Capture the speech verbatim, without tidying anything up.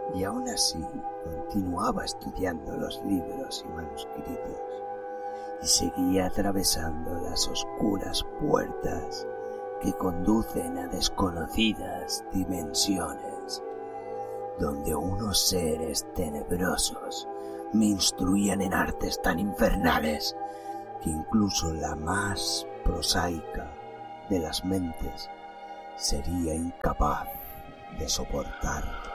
y aún así continuaba estudiando los libros y manuscritos y seguía atravesando las oscuras puertas que conducen a desconocidas dimensiones, donde unos seres tenebrosos me instruían en artes tan infernales que incluso la más prosaica de las mentes sería incapaz de soportar.